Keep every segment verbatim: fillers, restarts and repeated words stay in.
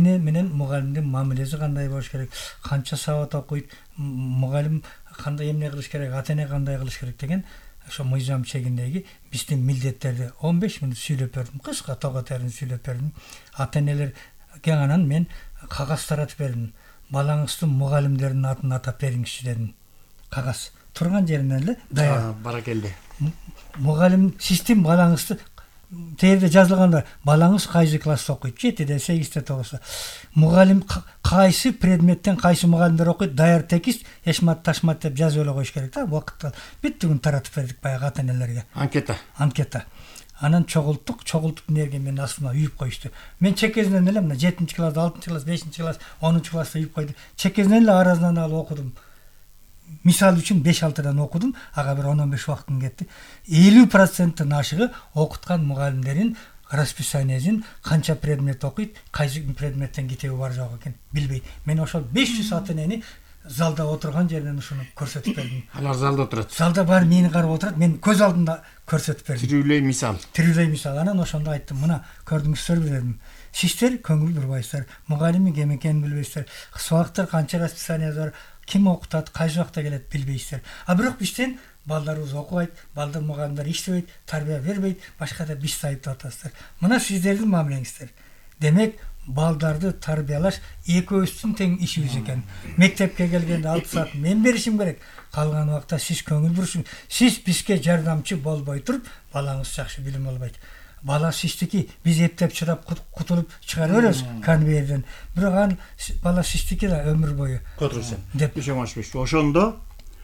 атене менен мугалимдин мамилеси кандай болуш керек, канча сабат окуйт, мугалим кандай эмне кылыш керек, атене кандай кылыш керек деген ошо мыйзам чегиндеги биздин милдеттерди он беш мүнөт сүйлөп бердим, кыска тога терин сүйлөп бердим. Атенелерге анан мен кагаз таратып бердим. Балаңыздын мугалимдердин атын атап бериңизчи дедим. Кагаз турган жеринен эле даяр. Баракелде. Мугалим систем балаңызды терде жазылганда балаңыз кайсы класста окуйт, жетиде, сегизде, тогузда. Мугалим кайсы предметтен кайсы мугалимдер окуйт, даяр текст, эшмат ташмат деп жазып эле коюш керек да. Убакытта бүттүгүн таратып бердик баягы атенелерге. Анкета. Анкета. Анан чогулттук, чогултуп нерге мен астыма үйүп коюшту. Мен чекезинен эле мына жетинчи класс, алтынчы класс, бешинчи класс, онунчу класста үйүп койду. Чекезинен эле аразынан алып окудум. Мисал үчүн беш алтыдан окудум, ага бир он он беш убактым кетти. элүү проценттин ашыгы окуткан мугалимдерин расписаниесин канча предмет окуйт, кайсы предметтен китеби бар жок экен билбейт. Мен ошол беш жүз атенени залда отурган жеринен ушуну көрсөтүп бердим. Алар залда отурат. Залда баары мени карап отурат, мен көз алдымда көрсөтүп бердим. Тирүүлөй мисал. Тирүүлөй мисал. Анан ошондо айттым, мына көрдүңүздөр дедим. Сиздер көңүл бурбайсыздар, мугалими ким экенин билбейсиздер, сабактар канча расписание бар, ким окутат, кайсы убакта келет билбейсиздер. А бирок бизден балдарыбыз окубайт, балдар мугалимдер иштебейт, тарбия бербейт, башка да биз айыптап атасыздар. Мына сиздердин мамилеңиздер. Демек, балдарды тарбиялаш экөөбүздүн тең ишибиз экен. Мектепке келгенде алты саат мен беришим керек. Калган убакта сиз көңүл бурушуңуз. Сиз бизге жардамчы болбой туруп, балаңыз жакшы билим албайт. Бала сиздики, биз эптеп чыдап кутулуп чыгара беребиз конвейерден. Бирок ан бала сиздики да өмүр бою. Которсен. Деп жомашпеш. Ошондо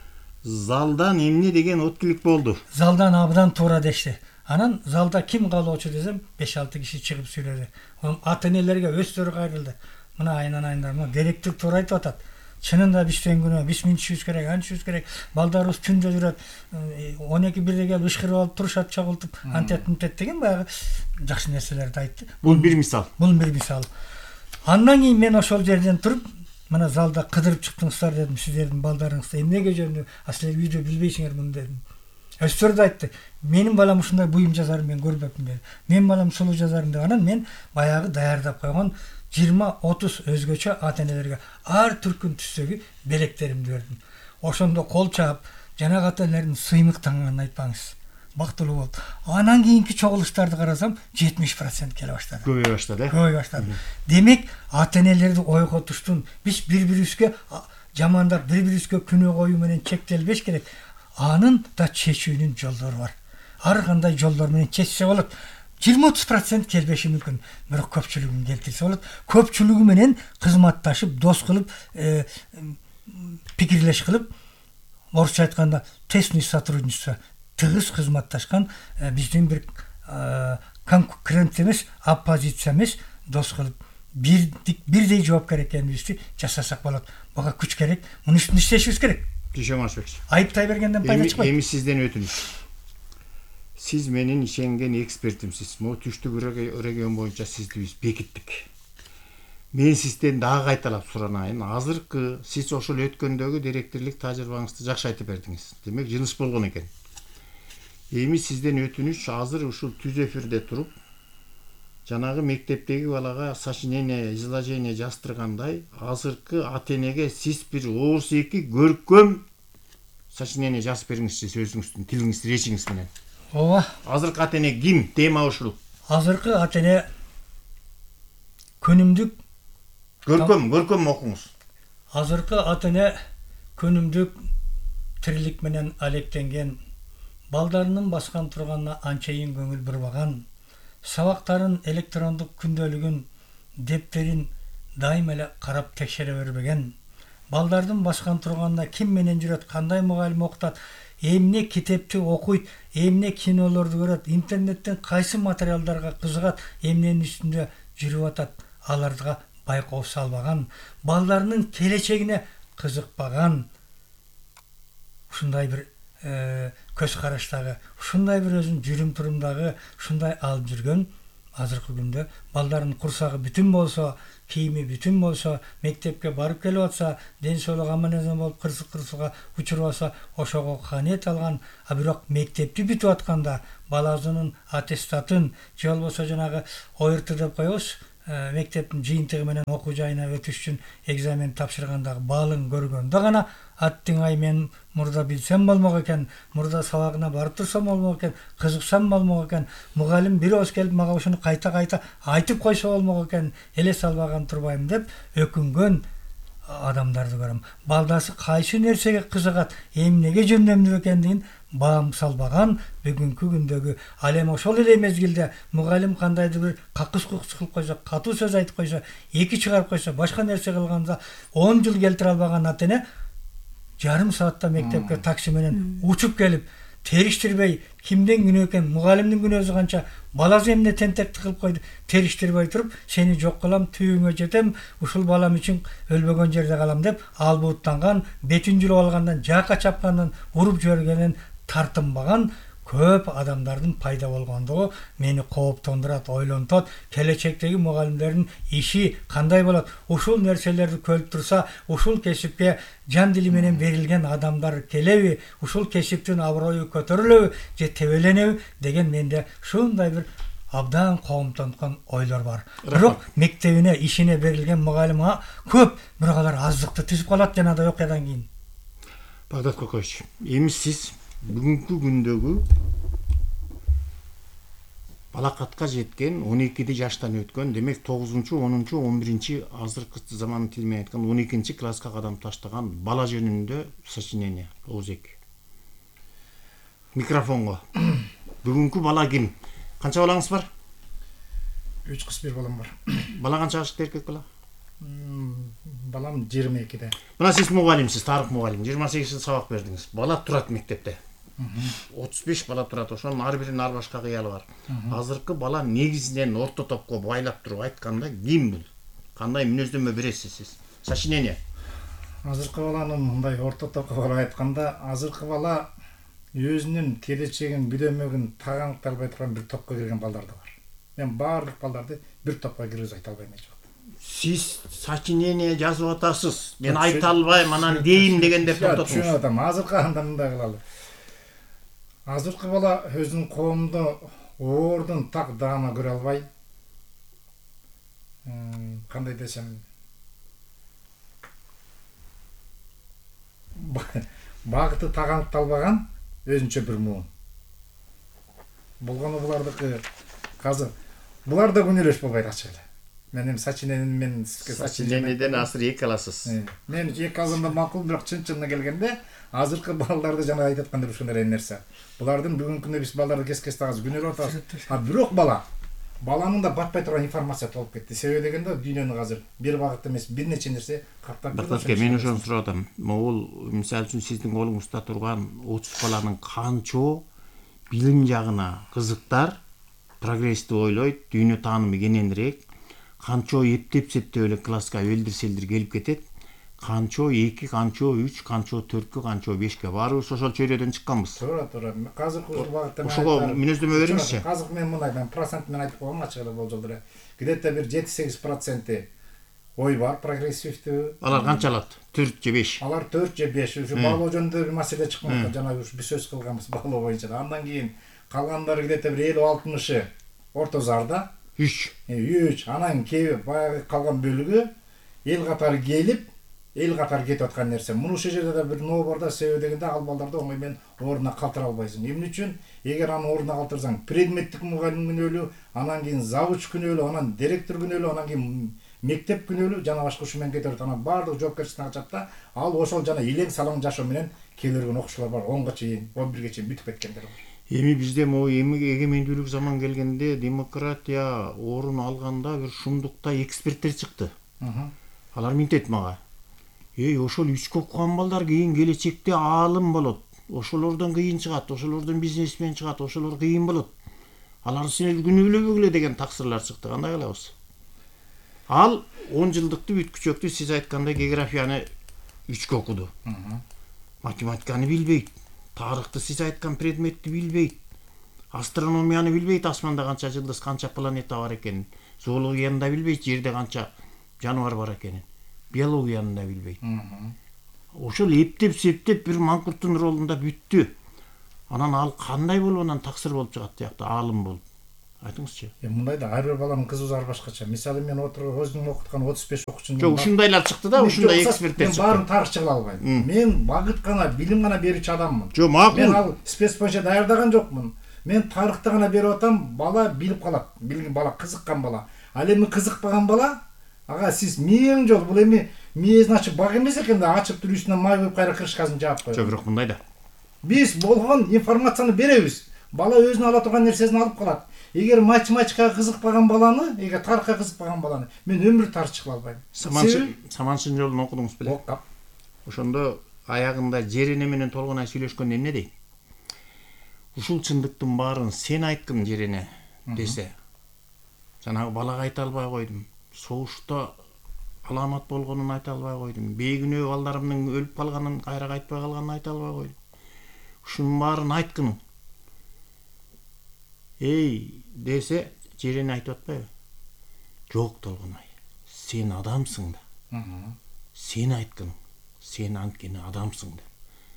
залдан эмне деген откилик болду? Залдан абдан туура дешти. Анан залда ким калуучу десем беш алты киши чыгып сүйлөдү. Ата-энелерге өздөрү кайрылды. Мына айнан айндар, керектик туура айтып атат. Чынында бизден күнөө биз минчүбүз керек, анчыбыз керек. Балдарыбыз түндө жүрөт, он эки бирде келип ышкырып алып турушат, чогултуп, антет мынтет деген баягы жакшы нерселерди айтты. Бул бир мисал. Бул бир мисал. Андан кийин мен ошол жерден туруп, мына залда кыдырып чыктыңыздар дедим, сиздердин балдарыңызды эмнеге жөнүндө, а силер үйдө билбейсиңер муну дедим. Өздөрү да айтты, менин балам ушундай буюм жазарын мен көрбөпмүн деди. Менин балам сулуу жазарын деп, анан мен баягы даярдап койгон жыйырма отуз өзгөчө ата-энелерге ар түркүн түстөгү белектеримди бердим. Ошондо кол чаап, жанагы ата-энелердин сыймыктанганын айтпаңыз. Бактылуу болду. Анан кийинки чогулуштарды карасам, жетимиш процент келе баштады. Көбөйө баштады. Көбөйө баштады. Демек, ата-энелерди ойготуштун, биз бири-бирибизге жамандап, бири-бирибизге күнөө коюу менен чектелбеш керек. Анын да чечүүнүн жолдору бар. Ар кандай жолдор менен чечсе болот. жыйырма отуз процент келбеши мүмкүн, бирок көпчүлүгүн келтирсе болот. Көпчүлүгү менен кызматташып, дос кылып, пикирлеш кылып, орусча айтканда тесный сотрудничество, тыгыз кызматташкан биздин бир конкурент эмес, оппозиция эмес, дос кылып, бирдей жоопкер экенибизди жасасак болот. Буга күч керек, мунун үстүндө иштешибиз керек. Жомашбек. Айыптай бергенден пайда чыкпайт. Эми сизден өтүнүш. Сиз менин ишенген экспертимсиз. Могу түштүк регион боюнча сизди биз бекиттик. Мен сизден дагы кайталап суранайын. Азыркы сиз ошол өткөндөгү директорлук тажрыйбаңызды жакшы айтып бердиңиз. Демек, жыныш болгон экен. Эми сизден өтүнүш, азыр ушул түз эфирде туруп, жанагы мектептеги балага сочинение, изложение жаздыргандай, азыркы ата-энеге сиз бир ооз эки көркөм сочинение жазып бериңизчи сөзүңүздүн, тилиңиз, речиңиз менен. Ооба. Азыркы ата-эне ким? Тема ушул. Азыркы ата-эне көнүмдүк көркөм, көркөм окуңуз. Азыркы ата-эне көнүмдүк тирилик менен алектенген, балдарынын баскан турганына анчайын көңүл бурбаган, сабактарын электрондук күндөлүгүн, дептерин дайым эле карап текшере бербеген, балдардын баскан турганына ким менен жүрөт, кандай мугалим окутат, эмне китепти окуйт, эмне кинолорду көрөт, интернеттен кайсы материалдарга кызыгат, эмненин үстүндө жүрүп атат, аларга байкоо салбаган, балдарынын келечегине кызыкпаган, ушундай бир көз караштагы, ушундай бир өзүнүн жүрүм турумдагы ушундай алып жүргөн азыркы күндө балдардын курсагы бүтүн болсо, кийими бүтүн болсо, мектепке барып келип атса, ден соолугу аман-эсен болуп кырсык-кырсыга учурбаса, ошого каанет алган, а бирок мектепти бүтүп атканда баласынын аттестатын же болбосо жанагы о эр т деп коебуз, мектептин жыйынтыгы менен окуу жайына өтүш үчүн экзамен тапшыргандагы балын көргөндө гана аттың ай мен мурда билсем болмок экен, мурда сабагына барып турсам болмок экен, кызыксам болмок экен, мугалим бир ооз келип мага ушуну кайта кайта айтып койсо болмок экен, элес албаган турбайм деп өкүнгөн адамдарды көрөм. Балдасы кайсы нерсеге кызыгат, эмнеге жөндөмдүү экендигин баам салбаган бүгүнкү күндөгү ал эми ошол эле мезгилде мугалим кандайдыр бир какыс кукус кылып койсо, катуу сөз айтып койсо, эки чыгарып койсо, башка нерсе кылганда он жыл келтире албаган ата эне жарым саатта мектепке такси менен учуп келип териштирбей, кимдин күнөө экен, мугалимдин күнөөсү канча, баласы эмне тентекти кылып койду, териштирбей туруп, сени жок кылам, түйүңө жетем, ушул балам үчүн өлбөгөн жерде калам деп, албууттанган, бетин жүрүп алгандан, жаакка чапкандан, уруп жибергенин тартынбаган көп адамдардын пайда болгондугу мени кооптондурат, ойлонтот. Келечектеги мугалимдердин иши кандай болот? Ушул нерселерди көрүп турса, ушул кесипке жан дили менен берилген адамдар келеби? Ушул кесиптин аброю көтөрүлөбү же тебеленеби деген менде ушундай бир абдан коомтонткон ойлор бар. Бирок мектебине, ишине берилген мугалим көп, бирок алар аздыкты түзүп калат жанагыдай окуядан кийин. Багдат Кокоевич, эми сиз бүгүнкү күндөгү балакатка жеткен, он экиде жаштан өткөн, демек тогузунчу, онунчу, он биринчи азыркы замандын тили менен айтканда он экинчи класска кадам таштаган бала жөнүндө сочинение тогуз эки. Микрофонго. Бүгүнкү бала ким? Канча балаңыз бар? үч кыз бир балам бар. Бала канча жашта, эркек бала? Балам жыйырма экиде. Мына сиз мугалимсиз, тарых мугалим, жыйырма сегиз жыл сабак бердиңиз. Бала турат мектепте. отуз беш бала турат, ошонун ар биринин ар башка кыялы бар. Азыркы бала негизинен орто топко байлап туруп айтканда ким бул? Кандай мүнөздөмө бересиз сиз? Сочинение. Азыркы баланын мындай орто топко барып айтканда, азыркы бала өзүнүн келечегин, бүдөмөгүн таганыктар албай турган бир топко кирген балдар да бар. Мен баардык балдарды бир топко киргизип айта албайм эч. Сиз сочинение жазып атасыз. Мен айта албайм, анан дейм дегенде токтотуңуз. Түшүнүп атам. Азыркы анда мындай кылалы. Азыркы бала өзүнүн коомдо оордун так даана көрө албай, кандай десем, багыты таганыкталбаган өзүнчө бир муун. Болгону булардыкы казыр булар да күнөөлөш болбойт ачык эле. Мен эми сочинениени мен сизге сочинениеден азыр эки аласыз. Мен эки алсам да макул, бирок чын-чынына келгенде азыркы балдарды жана айтып аткандай ушундай нерсе. Булардын бүгүнкү күндө биз балдарды кес-кес тагыз күнөөлөп атабыз. А бирок бала баланын да батпай турган информация толуп кетти. Себеби дегенде дүйнөнү азыр бир багытта эмес, бир нече нерсе каптап келди. Мен ошону сурап атам. Могул мисалы үчүн сиздин колуңузда турган отуз баланын канчо билим жагына кызыктар, прогрессти ойлойт, дүйнө таанымы кененирээк, канчо эптеп-септеп эле класска элдир-селдир келип кетет, канчо эки, канчо үч, канчо төрткө, канчо бешке баарыбыз ошол чөйрөдөн чыкканбыз. Туура, туура. Казыркы ушул багытта мен ошого мүнөздөмө бериңизчи. Казыр мен мындай, мен процент менен айтып койгом ачык эле болжол эле. Где-то бир жети-сегиз проценти ой бар, прогрессивдүү. Алар канча алат? төрт же беш? Алар төрт же беш. Ушу баалоо жөнүндө бир маселе чыккан, жана ушу биз сөз кылганбыз баалоо боюнча. Андан кийин калгандары где-то бир элүү алтымышы орто зарда. үч. үч. Анан кээ баягы калган бөлүгү эл катары келип, эл катары кетип аткан нерсе. Муну ушул жерде да бир ноо бар да, себеби дегенде ал балдарды оңой менен ордуна калтыра албайсың. Эмне үчүн? Эгер аны ордуна калтырсаң, предметтик мугалим күнөөлүү, анан кийин завуч күнөөлүү, анан директор күнөөлүү, анан кийин мектеп күнөөлүү, жана башка ушу менен кетип, анан баардык жоопкерчиликти качат да, ал ошол жана илең салаң жашоо менен келирген окуучулар бар, онго чейин, он бирге чейин бүтүп кеткендер бар. Эми бизде могу эгемендүүлүк заман келгенде демократия орун алганда бир шумдукта эксперттер чыкты. Алар минтет мага. Эй, ошол үчкө окуган балдар кийин келечекте аалым болот. Ошолордон кыйын чыгат, ошолордон бизнесмен чыгат, ошолор кыйын болот. Алар силер күнөөлөбөгүлө деген таксырлар чыкты. Кандай кылабыз? Ал он жылдыкты бүткүчөктү сиз айткандай географияны үчкө окуду. Математиканы билбейт. Тарыхты сиз айткан предметти билбейт. Астрономияны билбейт, асманда канча жылдыз, канча планета бар экенин. Зоологияны да билбейт, жерде канча жаныбар бар экенин. Биологияны да билбейт. Ошол эптеп-септеп бир маңкурттун ролунда бүттү. Анан ал кандай болуп анан таксыр болуп чыгат, тиякта аалым болуп. айтыңызчы. Эми мындай да ар бир баланын кызыгуу ар башкача. Мисалы мен отуруп өзүм окуткан отуз беш окуучунун Жок, ушундайлар чыкты да, ушундай эксперттер Мен чыкты. баарын тарыхчы кыла албайм. Мен багыт гана, билим гана берүүчү адаммын. Жок, Мен макул. ал спец боюнча даярдаган жокмун. Мен тарыхты гана берип атам, бала билип калат. Билген бала, кызыккан бала. Ал эми кызыкпаган бала, ага сиз миң жолу бул эми миезин ачып баг эмес экен да, ачып туруп үстүнөн май коюп кайра крышкасын жаап коюп. Жок, бирок мындай да. Биз болгон информацияны беребиз. Бала өзүнө ала турган нерсесин алып калат. Эгер математикага кызыкпаган баланы, эгер тарыхка кызыкпаган баланы, мен өмүр тарыхчы кыла албайм. Саманшын жолун окудуңуз беле? Окуп. Ошондо аягында Жерене менен Толгонай сүйлөшкөндө эмне дейт? Ушул чындыктын баарын сен айткын Жерене десе. Жанагы балага айта албай койдум. Согушта аламат болгонун айта албай койдум. Бейгүнөө балдарымдын өлүп калганын, кайра кайтпай калганын айта албай койдум. Ушунун баарын айткын. Эй, десе, Жерене айтып атпайбы? Жок, Толгонай. Сен адамсың да. Сен айткын. Сен анткени адамсың да.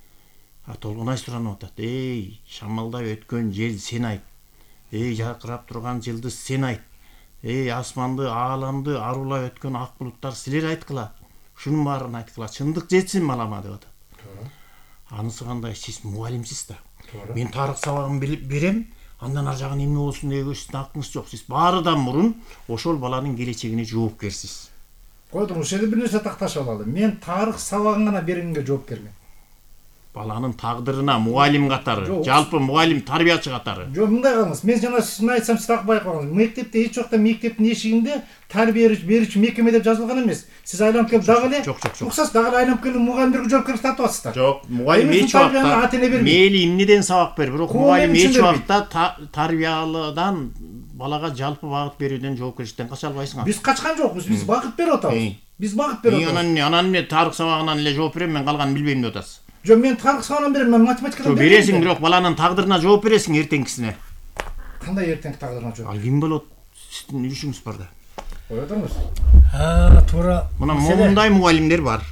А Толгонай суранып атат. Эй, шамалдай өткөн жел сен айт. Эй, жаркырап турган жылдыз сен айт. Эй, асманды, ааламды арулай өткөн ак булуттар силер айткыла. Ушунун баарын айткыла. Чындык жетсин балама деп атат. Анысы кандай, сиз мугалимсиз да. Мен тарых сабагын берем, андан ар жагын эмне болсун деген сиздин акыңыз жок. Сиз баарыдан мурун ошол баланын келечегине жоопкерсиз. Койдуң, ошол жерде бир нерсе такташып алалы. Мен тарых сабагын гана бергенге жоопкермин. Баланын тагдырына мугалим катары, жалпы мугалим тарбиячы катары. Жок, мындай калыңыз. Мен жана сизин айтсам сиз так байкагыңыз. Мектепте эч жакта мектептин эшигинде тарбия берүүчү мекеме деп жазылган эмес. Сиз айланып келип дагы эле Жок, жок, жок. Уксас дагы айланып келип мугалимдерге жоопкерчилик тартып атасыздар. Жок, мугалим эч убакта мейли эмнеден сабак бер, бирок мугалим эч убакта тарбиялыдан балага жалпы багыт берүүдөн жоопкерчиликтен кача албайсың. Биз качкан жокпуз, биз багыт берип атабыз. Биз багыт берип атабыз. Анан анан эмне тарых сабагынан эле жооп берем, мен калганын билбейм деп атасыз. Жок, мен тарых сабагынан берем, мен математикадан берем. Бересиң, бирок баланын тагдырына жооп бересиң эртеңкисине. Кандай эртеңки тагдырына жооп? Ал ким болот? Сиздин үлүшүңүз бар да. Ойдоңуз. А, туура. Мына мондай мугалимдер бар.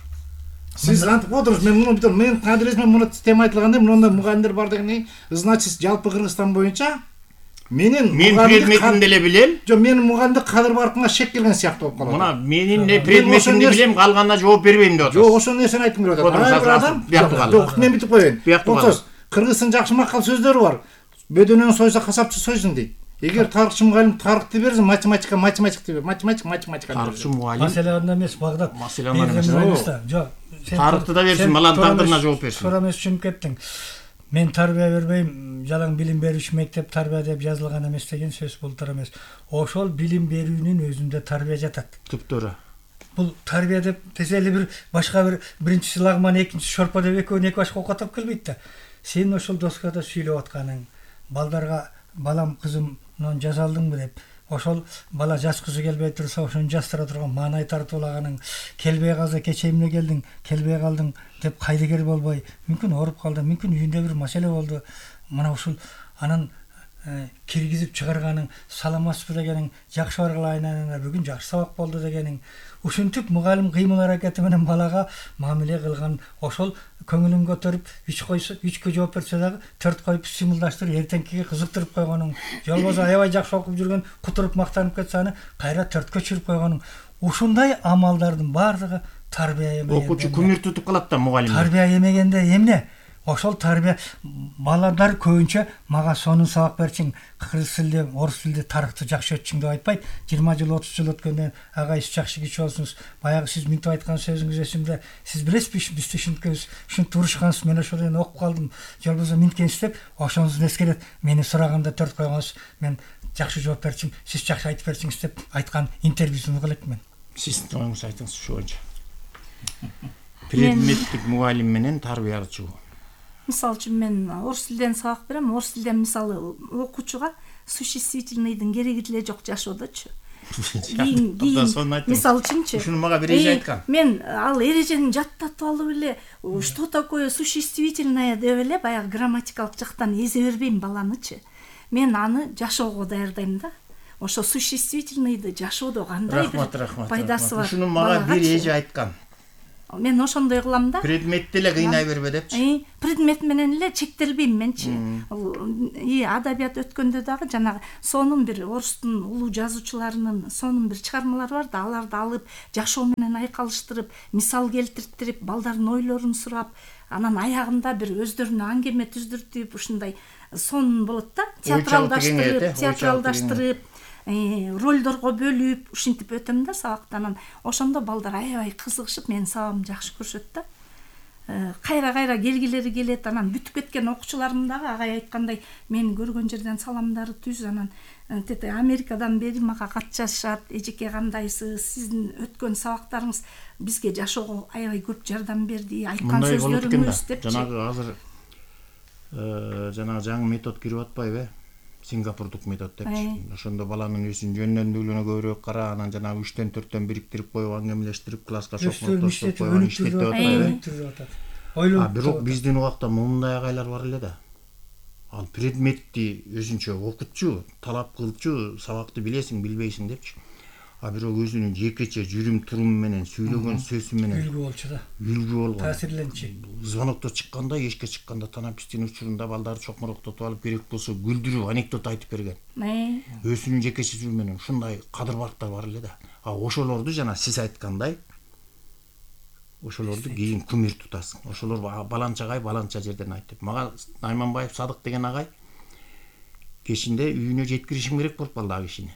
Сиз антип отуруңуз, мен муну бүтөм, мен адресиме муну тема айтылганда, мындай мугалимдер бар дегени, значит, жалпы Кыргызстан боюнча менин мен предметимди эле билем. Жок, менин мугалимдик кадыр баркыңа шек келген сыяктуу болуп калат. Мына менин эле предметимди билем, калганына жооп бербейм деп атасыз. Жок, ошол нерсени айткым келип атат. Ар адам, жок, мен бүтүп коеюн. Болсоз, кыргыздын жакшы макал сөздөрү бар. Бөдөнөн сойса касапчы сойсун дейт. Эгер тарыхчы мугалим тарыхты берсе, математика математикти бер, математик математика. Тарыхчы мугалим. Маселе анда эмес, Багдат. Маселе анда эмес. Жок. Тарыхты да берсин, баланын тагдырына жооп берсин. Туура эмес түшүнүп кеттиң. Мен тарбия бербейм, жалаң билим берүүчү мектеп тарбия деп жазылган эмес деген сөз бул туура эмес. Ошол билим берүүнүн өзүндө тарбия жатат. Түп туура. Бул тарбия деп десе эле бир башка бир биринчиси лагман, экинчиси шорпо деп экөөнү эки башка окуп атып келбейт да. Сен ошол доскада сүйлөп атканың, балдарга балам кызымдан жаза алдыңбы деп, ошол бала жаш кызы келбей турса ошону жастыра турган маанай тартуулаганың, келбей калса кечээ эмне келдиң, келбей калдың деп кайдыгер болбой, мүмкүн ооруп калды, мүмкүн үйүндө бир маселе болду. Мына ушул анан киргизип чыгарганың, саламатсызбы дегениң, жакшы баргылайына бүгүн жакшы сабак болду дегениң, ушинтип мугалим кыймыл аракети менен балага мамиле кылган, ошол көңүлүн көтөрүп, үч койсо, үчкө жооп берсе дагы төрт коюп стимулдаштырып, эртеңкиге кызыктырып койгонуң, же болбосо аябай жакшы окуп жүргөн, кутуруп мактанып кетсе аны кайра төрткө чүрүп койгонуң. Ушундай амалдардын баардыгы тарбия эмегенде. Окуучу күмүр тутуп калат да мугалим. Тарбия эмегенде эмне? Ошол тарбия баладар көбүнчө мага сонун сабак берчиң, кыргыз тилде, орус тилде тарыхты жакшы өтчүң деп айтпайт. жыйырма жыл, отуз жыл өткөндөн агай сиз жакшы киши болсуңуз. Баягы сиз минтип айткан сөзүңүз эсимде. Сиз билесизби, биз түшүнткөнбүз, ушинтип турушкансыз, мен ошол жерден окуп калдым. Же болбосо минткенсиз деп, ошоңуздун эскерет. Мени сураганда төрт койгонсуз, мен жакшы жооп берчиң, сиз жакшы айтып берчиңиз деп айткан интервьюсун угуп элекмин. Сиздин оюңузду айтыңыз ушу боюнча. Предметтик мугалим менен тарбиячы. Мисалы үчүн мен орус тилден сабак берем, орус тилден мисалы окуучуга существительныйдын кереги деле жок жашоодочу. Кийин мисалы үчүнчү. Ушуну мага бир эже айткан. Мен ал эрежени жаттатып алып эле что такое существительное деп эле баягы грамматикалык жактан эзе бербейм баланычы. Мен аны жашоого даярдайм да. Ошо существительныйды жашоодо кандай бир пайдасы бар. Ушуну мага бир эже айткан. мен ошондой кылам да. Предметти эле кыйнай бербе депчи. Предмет менен эле чектелбейм менчи. И адабият өткөндө дагы жанагы сонун бир орустун улуу жазуучуларынын сонун бир чыгармалары бар да, аларды алып жашоо менен айкалыштырып, мисал келтиртирип, балдардын ойлорун сурап, анан аягында бир өздөрүнө аңгеме түздүртүп, ушундай сонун болот да. Театралдаштырып, театралдаштырып, ролдорго бөлүп, ушинтип өтөм да сабактан. Ошондо балдар аябай кызыгышып, менин сабагымды жакшы көрүшөт да. Кайра-кайра келгилери келет, анан бүтүп кеткен окуучуларым дагы агай айткандай, мен көргөн жерден саламдары түз, анан тете Америкадан бери мага кат жазышат, эжеке кандайсыз, сиздин өткөн сабактарыңыз бизге жашоого аябай көп жардам берди, айткан сөздөрүңүз депчи. Жанагы азыр жанагы жаңы метод кирип атпайбы? Сингапурдук метод депчи. Ошондо баланын өзүн жөндөмдүүлүгүнө көбүрөөк кара, анан жанагы үчтөн төрттөн бириктирип коюп аңгемелештирип, класска шокмоктоштуруп койгон иштетип атпайбы? А бирок биздин убакта мындай агайлар бар эле да. Ал предметти өзүнчө окутчу, талап кылчу, сабакты билесиң, билбейсиң депчи. А бирок өзүнүн жекече жүрүм туруму менен, сүйлөгөн сөзү менен үлгү болчу да. Үлгү болгон. Таасирленчи. Звонокто чыкканда, эшикке чыкканда танапистин учурунда балдарды чокмороктотуп алып, керек болсо күлдүрүп анекдот айтып берген. Өзүнүн жекече жүрүмү менен ушундай кадыр-барктар бар эле да. А ошолорду жана сиз айткандай ошолорду кийин кумир тутасың. Ошолор баланча агай баланча жерден айтып. Мага Найманбаев Садык деген агай кечинде үйүнө жеткиришим керек болуп калды а кишини.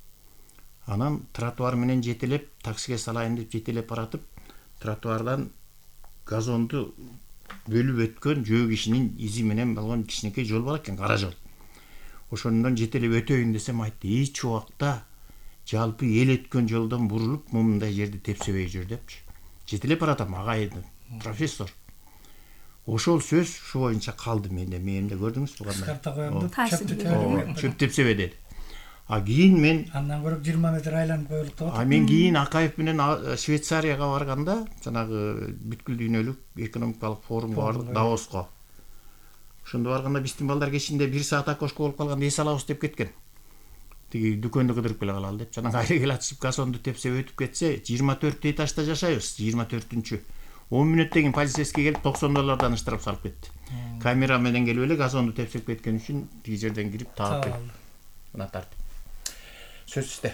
Анан тротуар менен жетелеп, таксиге салайын деп жетелеп баратып, тротуардан газонду бөлүп өткөн жөө кишинин изи менен болгон кичинекей жол бар экен, кара жол. Ошондон жетелеп өтөйүн десем айтты, эч убакта жалпы эл өткөн жолдон бурулуп, мындай жерди тепсебей жүр депчи. Жетелеп баратам, агайдын профессор. Ошол сөз ушу боюнча калды менде, менде көрдүңүзбү кандай? Кыскарта коюмду, чөп тепсебе деди. А кийин мен андан көрүп жыйырма метр айланып коелук деп атат. А мен кийин Акаев менен Швейцарияга барганда, жанагы бүткүл дүйнөлүк экономикалык форумга бардык, Давоско. Ошондо барганда биздин балдар кечинде бир саат окошко болуп калганда эс алабыз деп кеткен. Тиги дүкөндө кыдырып келе калалы деп, жанагы айрегел ачып газонду тепсеп өтүп кетсе, жыйырма төрт этажда жашайбыз, жыйырма төртүнчү. он мүнөттөн кийин полицейский келип токсон доллардан штраф салып кетти. Камера менен келип эле газонду тепсеп кеткен үчүн тиги жерден кирип таап мына тартып. Сөз сизде.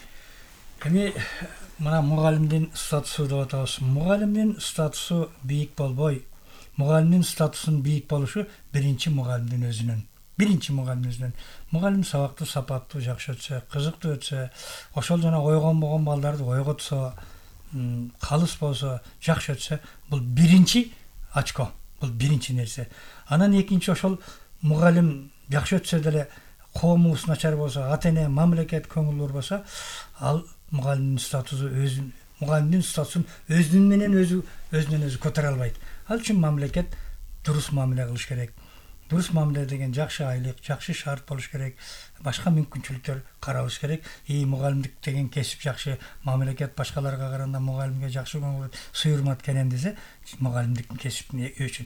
Эми мына мугалимдин статусу деп атабыз. Мугалимдин статусу бийик болбой, мугалимдин статусунун бийик болушу биринчи мугалимдин өзүнүн. Биринчи мугалимдин өзүнүн. Мугалим сабакты сапаттуу жакшы өтсө, кызыктуу өтсө, ошол жана ойгон болгон балдарды ойготсо, калыс болсо, жакшы өтсө, бул биринчи очко, бул биринчи нерсе. Анан экинчи ошол мугалим жакшы өтсө деле коомубуз начар болсо, ата-эне, мамлекет көңүл бурбаса, ал мугалимдин статусу өзүн, мугалимдин статусун өзүнүн менен өзү өзүнөн өзү көтөрө албайт. Ал үчүн мамлекет дурус мамиле кылыш керек. Дурус мамиле деген жакшы айлык, жакшы шарт болуш керек, башка мүмкүнчүлүктөр каралыш керек. И мугалимдик деген кесип жакшы, мамлекет башкаларга караганда мугалимге жакшы көңүл суйурмат кенен десе, мугалимдик кесиптин үчүн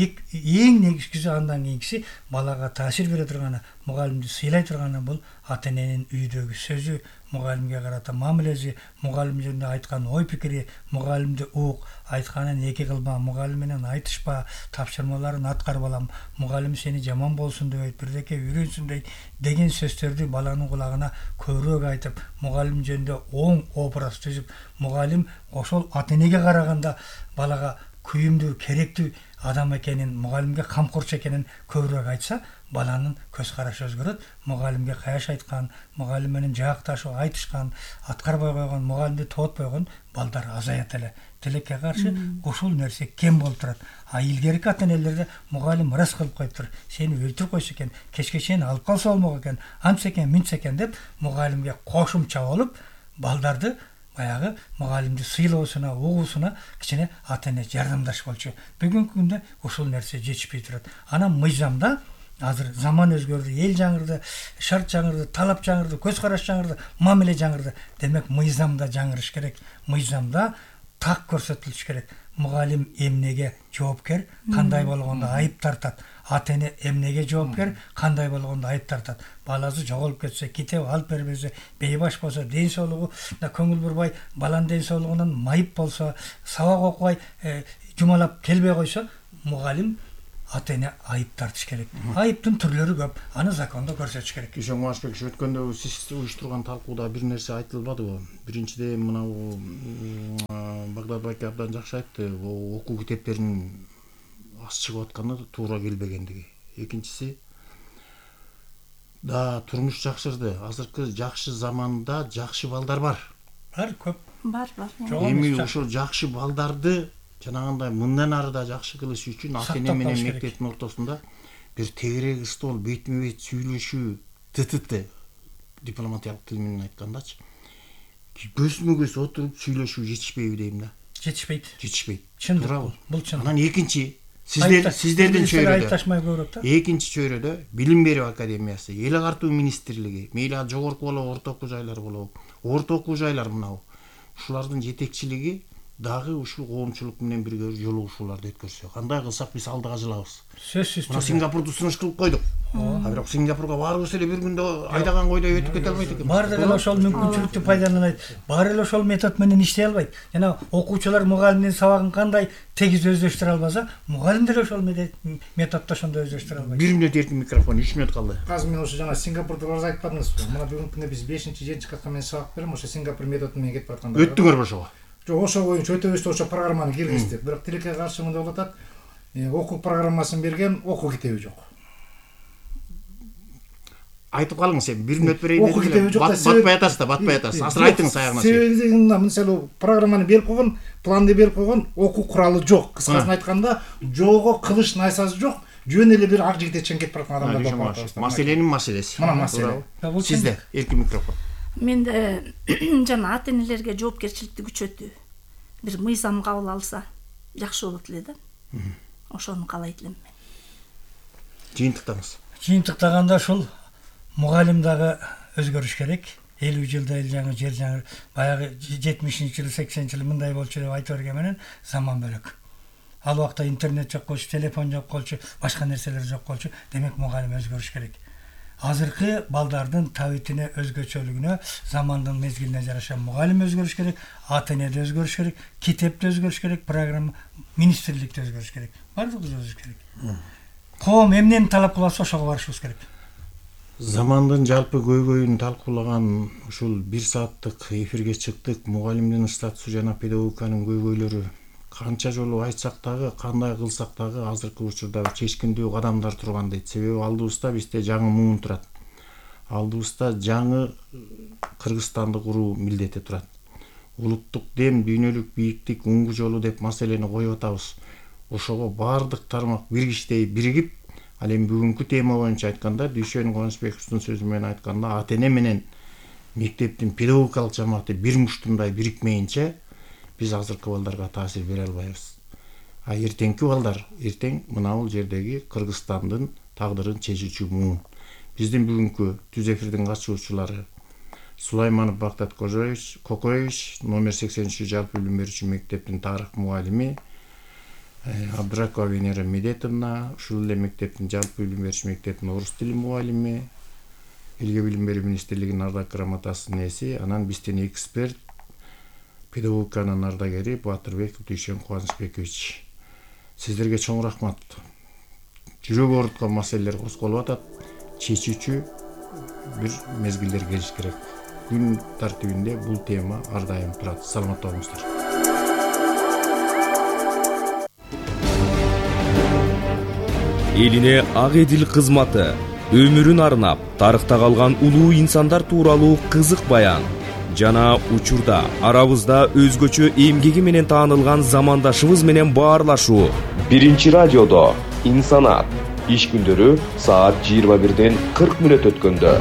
эң негизгиси, андан кийинкиси балага таасир бере турганы, мугалимди сыйлай турганы бул ата-эненин үйдөгү сөзү, мугалимге карата мамилеси, мугалим жөнүндө айткан ой пикири, мугалимди ук, айтканын эки кылма, мугалим менен айтышпа, тапшырмаларын аткар балам, мугалим сени жаман болсун дебейт, бирдеке үйрөнсүн дейт деген сөздөрдү баланын кулагына көбүрөөк айтып, мугалим жөнүндө оң образ түзүп, мугалим ошол ата-энеге караганда балага күйүмдүү, керектүү адам экенин, мугалимге камкорчу экенин көбүрөөк айтса, баланын көз карашы өзгөрөт. Мугалимге каяш айткан, мугалим менен жаакташуу айтышкан, аткарбай койгон, мугалимди тоотпой койгон балдар азаят эле. Тилекке каршы ушул нерсе кем болуп турат. А илгерки ата-энелерде мугалим ырас кылып коюптур. Сени өлтүрүп койсо экен, кечке чейин алып калса болмок экен, антса экен, мынтса экен деп мугалимге кошумча болуп, балдарды баягы мугалимди сыйлоосуна, угуусуна кичине ата-эне жардамдаш болчу. Бүгүнкү күндө ушул нерсе жетишпей турат. Анан мыйзамда азыр заман өзгөрдү, эл жаңырды, шарт жаңырды, талап жаңырды, көз караш жаңырды, мамиле жаңырды. Демек мыйзамда жаңырыш керек. Мыйзамда так көрсөтүлүш керек. Мугалим эмнеге жоопкер, кандай болгондо айып тартат. Ата эне эмнеге жоопкер, кандай болгондо айып тартат. Баласы жоголуп кетсе, китеп алып бербесе, бейбаш болсо, ден соолугу да көңүл бурбай, баланын ден соолугунан майып болсо, сабак окубай, жумалап келбей койсо, мугалим ата эне айып тартыш керек. Айыптын түрлөрү көп. Аны закондо көрсөтүш керек. Кишен Машбек өткөндө сиз уюштурган талкууда бир нерсе айтылбадыбы? Биринчиден мынау Багдат байке абдан жакшы айтты. Окуу китептеринин аз чыгып атканы туура келбегендиги. Экинчиси да турмуш жакшырды. Азыркы жакшы заманда жакшы балдар бар. Бар, көп. Бар, бар. Эми ошол жакшы балдарды жанагындай мындан ары да жакшы кылыш үчүн ата эне менен мектептин ортосунда бир тегерек стол, бетме бет сүйлөшүү, ТТТ дипломатиялык тил менен айткандачы. Көзмө көз отуруп сүйлөшүү жетишпейби дейм да. Жетишпейт. Жетишпейт. Туурабы? Бул чын. Анан экинчи сиздер сиздердин чөйрөдө айташмай көрөк да. Экинчи чөйрөдө билим берүү академиясы, эл агартуу министрлиги, мейли жогорку болобу, орто окуу жайлар болобу, орто окуу жайлар мынабу. Ушулардын жетекчилиги дагы ушул коомчулук менен бирге жолугушууларды өткөрсө, кандай кылсак биз алдыга жылабыз. Сөзсүз. Мына Сингапурду сунуш кылып койдук. А бирок Сингапурга барыбыз эле бир күндө айдаган койдой өтүп кете албайт экен. Баардыгы эле ошол мүмкүнчүлүктү пайдаланат. Баары эле ошол метод менен иштей албайт. Жана окуучулар мугалимдин сабагын кандай тегиз өздөштүрө албаса, мугалим деле ошол методдо ошондой өздөштүрө албайт. бир мүнөт эркин микрофон, үч мүнөт калды. Азыр мен ошо жана Сингапурду арыз айтпадыңызбы? Мына бүгүнкү күндө биз бешинчи жетинчи класска менен сабак берем, ошо Сингапур методу менен кетип атканда. Өттүңөрбү ошого? Жок, ошо боюнча өтөбүз, ошо программаны киргиздик. Бирок тилекке каршы мындай болуп атат. Окуу программасын берген, окуу китеби жок. Айтып калыңыз эми, бир мүнөт берейин Окуу китеби жок да. Батпай атасыз да, батпай атасыз. Азыр айтыңыз аягына чейин. Себеби мына мисалы программаны берип койгон, планды берип койгон, окуу куралы жок. Кыскасын айтканда, жого кылыш найсасы жок. Жөн эле бир ак жигитке чейин кетип бараткан адамдар бар. Маселенин маселеси. Мына маселе. Сизде эркин микрофон. Менде жана ата энелерге жоопкерчиликти күчөтүү, бир мыйзам кабыл алса жакшы болот эле да. Ошону каалайт элем мен. Жыйынтыктаңыз. Жыйынтыктаганда ушул мугалим дагы өзгөрүш керек. элүү жылда эл жаңы жер жаңы баягы жетимишинчи жылы сексенинчи жылы мындай болчу деп айта берген менен заман бөлөк. Ал убакта интернет жок болчу, телефон жок болчу, башка нерселер жок болчу. Демек мугалим өзгөрүш керек. Азыркы балдардын табитине өзгөчөлүгүнө, замандын мезгилине жараша мугалим өзгөрүш керек, ата эне да өзгөрүш керек, китеп да өзгөрүш керек, программа, министрлик да өзгөрүш керек. Баардыгы өзгөрүш керек. Коом эмнени талап кылса ошого барышыбыз керек. Замандын жалпы көйгөйүн талкуулаган ушул бир сааттык эфирге чыктык. Мугалимдин статусу жана педагогиканын көйгөйлөрү канча жолу айтсак дагы, кандай кылсак дагы азыркы учурда чечкиндүү кадамдар турган дейт. Себеби алдыбызда бизде жаңы муун турат. Алдыбызда жаңы Кыргызстанды куруу милдети турат. Улуттук дем, дүйнөлүк бийиктик, уңгу жолу деп маселени коюп атабыз. Ошого баардык тармак биргичтей биригип, ал эми бүгүнкү тема боюнча айтканда, Дүйшөн Кубанычбековдун сөзү менен айтканда, ата эне менен мектептин педагогикалык жамааты бир муштундай бирикмейинче биз азыркы балдарга таасир бере албайбыз. А эртеңки балдар, эртең мынабул жердеги Кыргызстандын тагдырын чечүүчү муун. Биздин бүгүнкү түз эфирдин катышуучулары Сулайманов Бактат Кокоевич, номер сексен үч жалпы билим берүүчү мектептин тарых мугалими, Абдракова Венера Медетовна, ушул эле мектептин жалпы билим берүүчү мектептин орус тили мугалими, Элге билим берүү министрлигинин ардак грамотасынын ээси, анан биздин эксперт педагогиканын ардагери Батырбеков Дүйшөн Кубанычбекович. Сиздерге чоң рахмат. Жүрөгү ооруткан маселелер козголуп атат. Чечүүчү бир мезгилдер келиш керек. Күн тартибинде бул тема ар дайым турат. Саламатта болуңуздар. Элине ак эдил кызматы, өмүрүн арнап, тарыхта калган улуу инсандар тууралуу кызык баян жана учурда арабызда өзгөчө эмгеги менен таанылган замандашыбыз менен баарлашуу. Биринчи радиодо инсанат. Иш күндөрү саат жыйырма бирден кырк мүнөт өткөндө.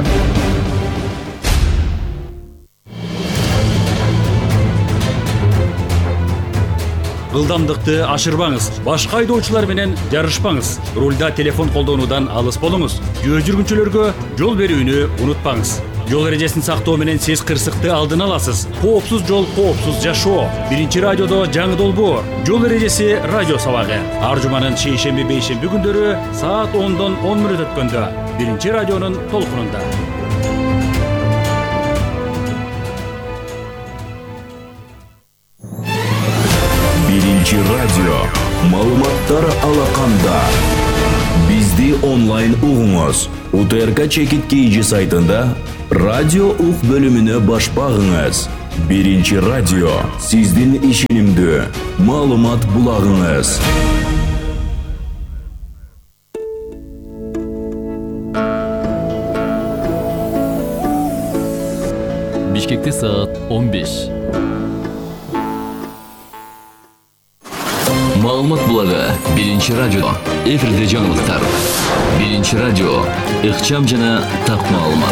Ылдамдыкты ашырбаңыз, башка айдоочулар менен жарышпаңыз. Рулда телефон колдонуудан алыс болуңуз. Жөө жүргүнчүлөргө жол берүүнү унутпаңыз. Жол эрежесин сактоо менен сиз кырсыкты алдын аласыз. Коопсуз жол, коопсуз жашоо. Биринчи радиодо жаңы долбоор. Жол эрежеси радио сабагы. Ар жуманын чейшемби бейшемби күндөрү саат ондон он мүнөт өткөндө. Биринчи радионун толкунунда. Биринчи радио. Маалыматтар алаканда. Бизди онлайн угуңуз. УТРК Чекит Кейджи сайтында радио ук бөлүмүнө баш багыңыз. Биринчи радио сиздин ишенимдүү маалымат булагыңыз. Бишкекте саат он беш. Маалымат булагы Биринчи радио. Эфирде жаңылыктар. Биринчи радио. Ыкчам жана так маалымат.